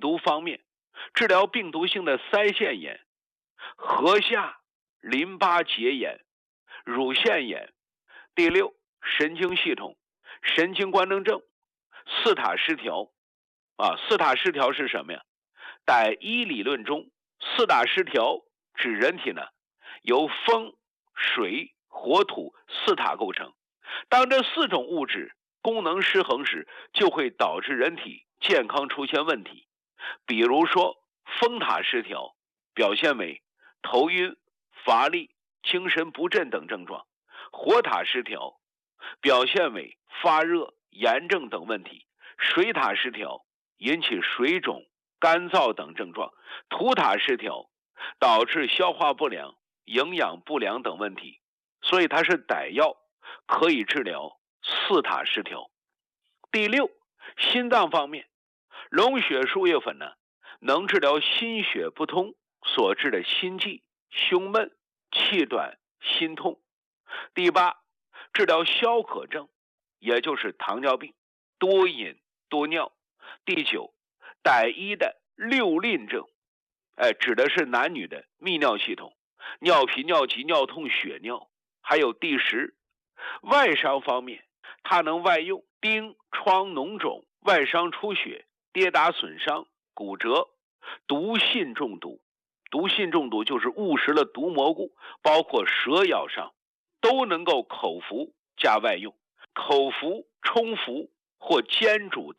毒方面，治疗病毒性的腮腺炎、颌下淋巴结炎、乳腺炎。第六，神经系统、神经官能症、四塔失调。四塔失调是什么呀？在医理论中，四大失调指人体呢由风、水、火、土四塔构成。当这四种物质功能失衡时，就会导致人体健康出现问题。比如说风塔失调，表现为头晕、乏力、精神不振等症状；火塔失调，表现为发热、炎症等问题；水塔失调，引起水肿、干燥等症状；土塔失调，导致消化不良、营养不良等问题。所以它是歹药，可以治疗四塔失调。第六，心脏方面，龙血输液粉呢，能治疗心血不通所致的心悸、胸闷、气短、心痛。第八，治疗消渴症，也就是糖尿病、多饮多尿。第九，歹医的六吝症，指的是男女的泌尿系统，尿频、尿急、尿痛、血尿。还有第十，外伤方面，它能外用钉、疮、脓肿、外伤出血、跌打损伤、骨折、毒信中毒。毒信中毒就是误食了毒蘑菇，包括蛇咬伤，都能够口服加外用。口服、冲服或煎煮